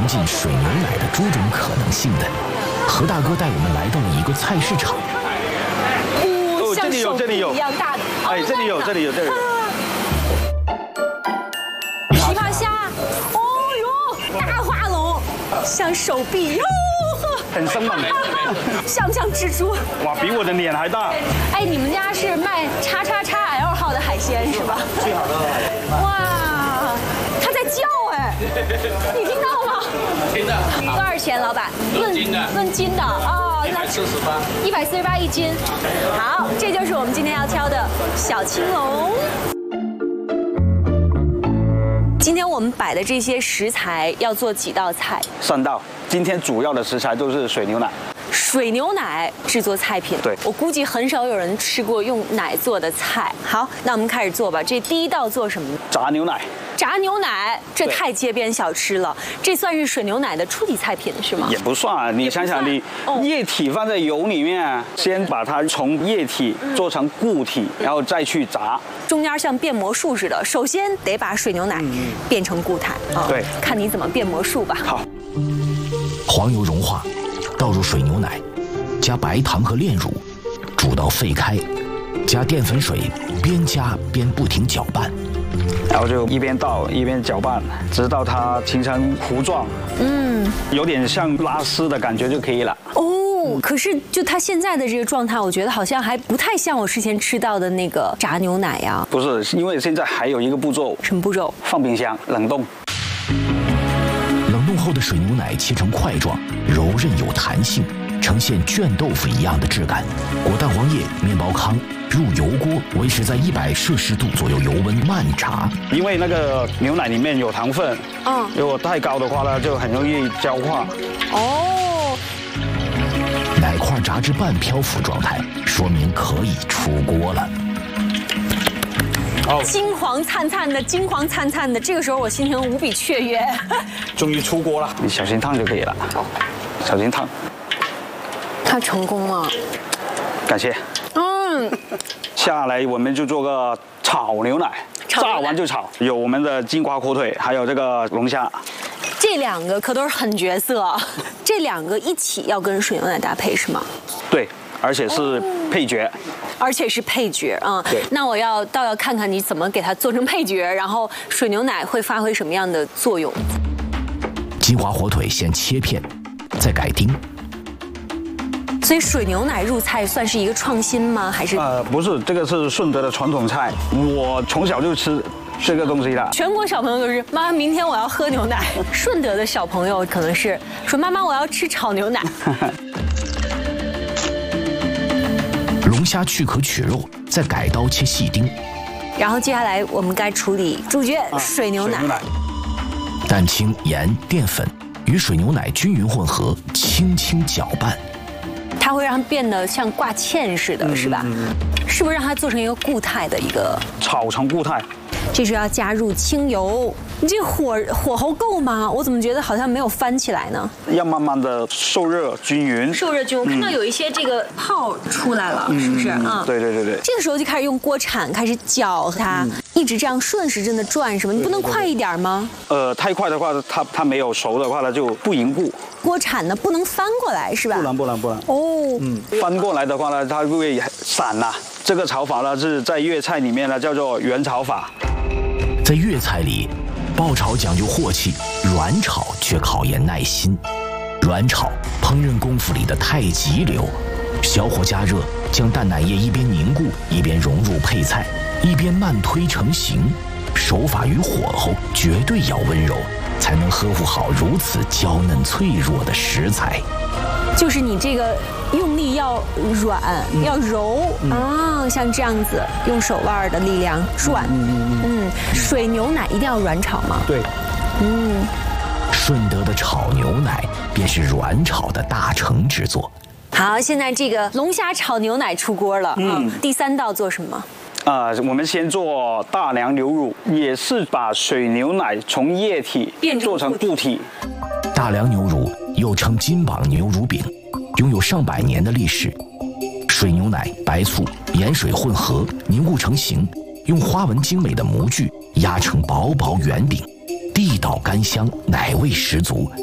尝尽水牛奶的诸种可能性的。何大哥带我们来到了一个菜市场。 哦，这里有，这里有一样大的。 哎，这里有，这里有，这里有。 琵琶虾，哦呦，大花龙，像手臂哟。 很生猛， 像不像蜘蛛？ 哇，比我的脸还大！ 哎，你们家是卖XXXL 号的海鲜是吧？ 最好的。 哇，他在叫哎，你听到吗？ 听到。 多少钱，老板？ 论斤的。 论斤的哦，148一斤。好，这就是我们今天要挑的小青龙。 今天我们摆的这些食材要做几道菜 ？3道。今天主要的食材都是水牛奶。 水牛奶制作菜品， 对， 我估计很少有人吃过用奶做的菜。好，那我们开始做吧。这第一道做什么呢？ 炸牛奶。 炸牛奶，这太街边小吃了。这算是水牛奶的初级菜品是吗？ 也不算啊，你想想，你液体放在油里面，先把它从液体做成固体，然后再去炸。 中间像变魔术似的，首先得把水牛奶变成固态啊。 对， 看你怎么变魔术吧。 好， 黄油融化，倒入水牛奶，加白糖和炼乳，煮到沸开，加淀粉水，边加边不停搅拌， 然后就一边倒一边搅拌，直到它形成糊状，有点像拉丝的感觉就可以了。 哦，可是就它现在的这个状态，我觉得好像还不太像我之前吃到的那个炸牛奶呀。 不是，因为现在还有一个步骤。 什么步骤？ 放冰箱冷冻。 冷冻后的水牛奶切成块状，柔韧有弹性，呈现卷豆腐一样的质感。裹蛋黄液、面包糠，入油锅，维持在100摄氏度左右油温慢炸。 因为那个牛奶里面有糖分，如果太高的话呢，就很容易焦化。 哦。 奶块炸至半漂浮状态，说明可以出锅了。 金黄灿灿的，金黄灿灿的，这个时候我心情无比雀跃。 终于出锅了，你小心烫就可以了。小心烫。 它成功了， 感谢。下来我们就做个炒牛奶，炸完就炒。有我们的金华火腿，还有这个龙虾。 这两个可都是狠角色，这两个一起要跟水牛奶搭配是吗？ 对，而且是配角。 而且是配角啊。 对。 那我要看看你怎么给它做成配角，然后水牛奶会发挥什么样的作用？ 金华火腿先切片，再改丁。 所以水牛奶入菜算是一个创新吗？还是？ 不是，这个是顺德的传统菜，我从小就吃。 这个东西的， 全国小朋友都是妈，明天我要喝牛奶。顺德的小朋友可能是说妈妈我要吃炒牛奶。 龙虾去壳取肉，再改刀切细丁。 然后接下来我们该处理主角水牛奶。 蛋清、盐、淀粉与水牛奶均匀混合，轻轻搅拌。 它会让它变得像挂芡似的，是吧？是不是让它做成一个固态的一个？ 炒成固态。 这时候要加入清油，你这火候够吗？我怎么觉得好像没有翻起来呢？ 要慢慢的受热均匀。 受热均匀，看到有一些这个泡出来了，是不是啊？ 对。 这个时候就开始用锅铲开始搅它，一直这样顺时针的转，是吗？你不能快一点吗？ 太快的话，它没有熟的话呢，就不凝固。 锅铲呢不能翻过来，是吧？ 不能。 哦。 翻过来的话呢，它会散呐。这个炒法呢是在粤菜里面呢叫做圆炒法。 在粤菜里，爆炒讲究镬气，软炒却考验耐心。软炒，烹饪功夫里的太极流，小火加热，将淡奶液一边凝固，一边融入配菜，一边慢推成型。手法与火候绝对要温柔，才能呵护好如此娇嫩脆弱的食材。 就是你这个用力要软，要柔啊，像这样子，用手腕的力量转。水牛奶一定要软炒吗？ 对。 顺德的炒牛奶便是软炒的大成之作。 好，现在这个龙虾炒牛奶出锅了。第3道做什么？ 我们先做大良牛乳，也是把水牛奶从液体做成固体。 大良牛乳又称金榜牛乳饼，拥有上百年的历史。水牛奶、白醋、盐水混合凝固成型，用花纹精美的模具压成薄薄圆饼，地道干香，奶味十足。